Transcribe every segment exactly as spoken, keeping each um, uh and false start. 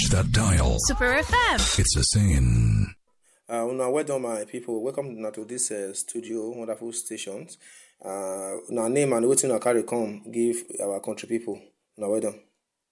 Touch that dial. Super F M. It's a saying. Uh, now, well done, my people. Welcome now to this uh, studio, wonderful stations. Uh, now, name and waiting to carry come give our country people. Now, well done.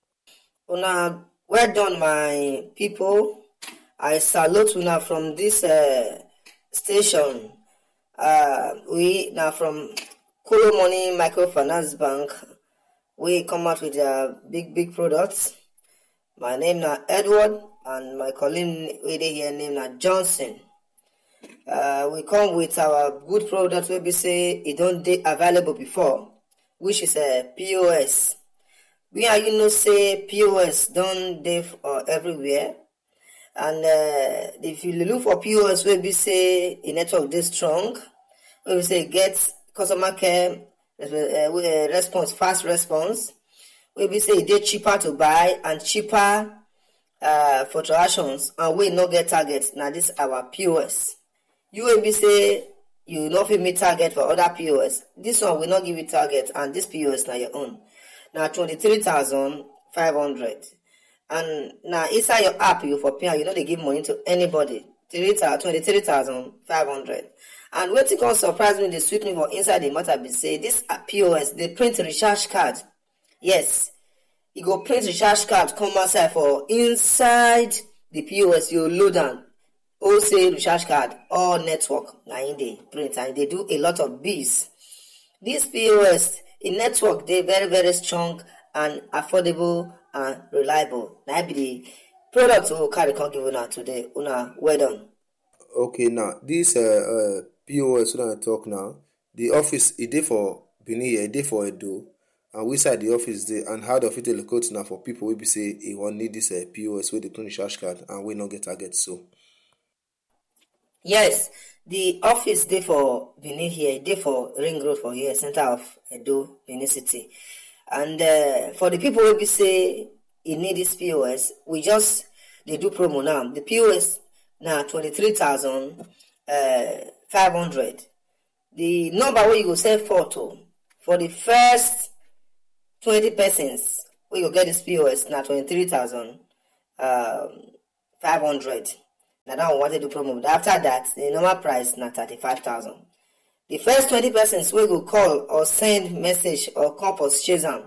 Una, well done, my people. I salute una from this uh, station. Uh, we now from Kolo Money Microfinance Bank. We come out with uh, big, big products. My name is Edward, and my colleague here name is Johnson. Uh, we come with our good product where we say it don't be available before, which is a P O S. We are you know say P O S don't dey uh, everywhere, and uh, if you look for P O S where we say a network this strong, where we say get customer care uh, uh, response, fast response. We be say they cheaper to buy and cheaper uh, for transactions, and we no get target. Now this our P O S. You will be say you not fit meet target for other P O S. This one will not give you target, and this P O S now your own. Now twenty three thousand five hundred, and now inside your app you for pay, you know they give money to anybody. Twenty three thousand five hundred. And what it can surprise me, the sweet me for inside the matter be say this P O S they print recharge card. Yes, you go print recharge card come outside for inside the P O S. You load down, all say recharge card, all network. Now in they print and they do a lot of biz. This P O S in network they very very strong and affordable and reliable. Now be the product we carry can give una today. Una well done. Okay, now this uh, uh, P O S when I talk now, the office it dey for Benin, it dey for Edo. And we side the office there, and how do fit locate now for people we be say he want need this uh, P O S where they print recharge card and we not get target so. Yes, the office there for Benin here, there for Ring Road for here, center of Edo, Benin City. And uh, for the people who be say he need this P O S, we just they do promo now. The P O S now twenty three thousand five hundred. The number where you go sell photo for the first twenty persons, we will get this P O S now twenty three thousand five hundred. Now that one wanted to promote. But after that, the normal price now thirty five thousand. The first twenty persons we will call or send message or compose chase them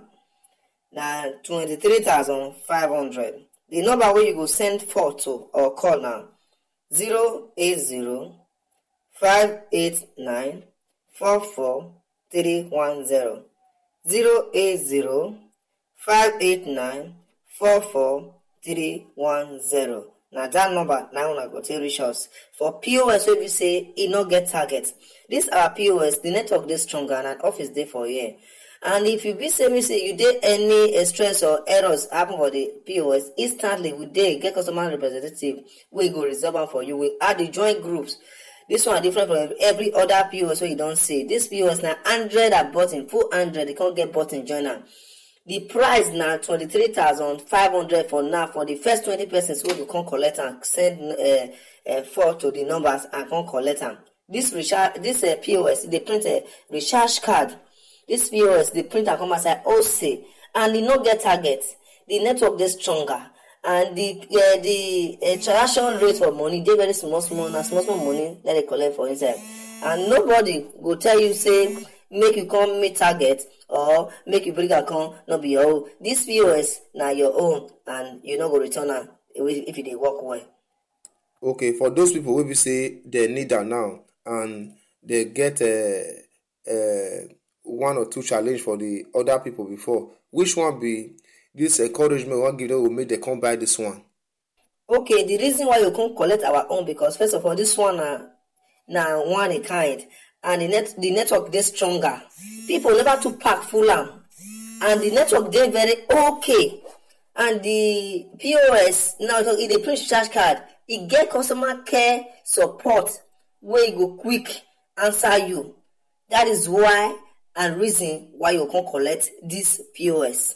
now twenty three thousand five hundred. The number where you go send photo or call now zero eight zero five eight nine four four three one zero. Zero eight zero five eight nine four four three one zero. Now that number now una go to reach us for P O S. Where we say it no get target. This our P O S. The network is stronger and an office there for here. And if you be say me say you did any stress or errors happen for the P O S, instantly we dey get customer representative. We go resolve them for you. We add the joint groups. This one different from every other P O S so you don't see. This P O S now hundred a button, full hundred, they can't get button joiner. The price now twenty three thousand five hundred for now for the first twenty persons who will come collect and send uh, uh, four to the numbers and come collect them. This recharge, this uh, P O S they print a recharge card. This P O S they print and come outside O C and they no get target. The network is stronger. And the uh, the uh, transaction rate for money, they very small, small, and small, small money that they collect for inside. And nobody will tell you, say, make you come meet target or make you bring account, not be your own. This P O S, now your own, and you not go return am if they work well. Okay, for those people who we say they need that now, and they get a, a one or two challenge for the other people before, which one be this encouragement one give them will make them come buy this one? Okay, the reason why you can't collect our own because first of all, this one uh, now one a kind, and the net the network they stronger. People never to pack full am, and the network they very okay, and the P O S now if they print charge card, it get customer care support where you go quick answer you. That is why and reason why you can collect this P O S.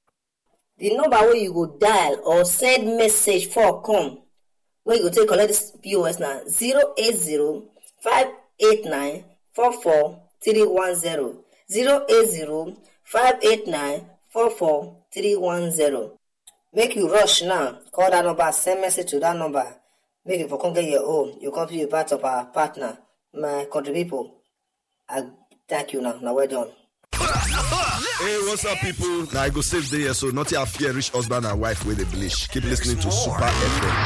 The number where you go dial or send message for come, where you go take collect this P O S now, zero eight zero five eight nine four four three one zero. zero eight zero five eight nine four four three one zero. make you rush now. Call that number, send message to that number. Make you for come get your own. You come to be part of our partner. My country people, I thank you now. Now well done. Hey, what's up, people? Now I go save the year, so not your fear rich husband and wife with a bleach. Keep listening to Super F M.